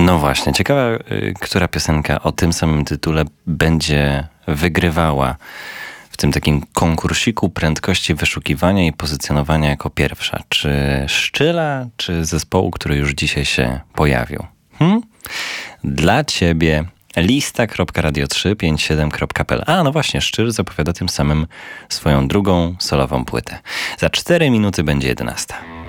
No właśnie, ciekawa, która piosenka o tym samym tytule będzie wygrywała w tym takim konkursiku prędkości wyszukiwania i pozycjonowania jako pierwsza. Czy Szczyla, czy zespołu, który już dzisiaj się pojawił? Dla ciebie lista.radio357.pl. A no właśnie, Szczyl zapowiada tym samym swoją drugą solową płytę. Za 4 minuty będzie 11.